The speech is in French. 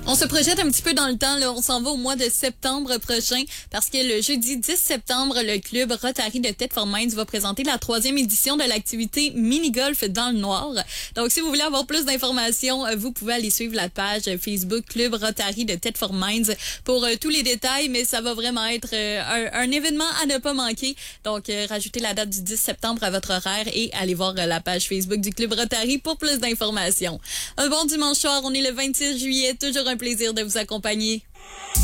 On se projette un petit peu dans le temps, là. On s'en va au mois de septembre prochain parce que le jeudi 10 septembre, le club Rotary de Thetford Mines va présenter la 3e édition de l'activité mini-golf dans le noir. Donc, si vous voulez avoir plus d'informations, vous pouvez aller suivre la page Facebook Club Rotary de Thetford Mines pour tous les détails, mais ça va vraiment être un événement à ne pas manquer. Donc, rajoutez la date du 10 septembre à votre horaire et allez voir la page Facebook du Club Rotary pour plus d'informations. Un bon dimanche soir, on est le 26 juillet, toujours un plaisir de vous accompagner.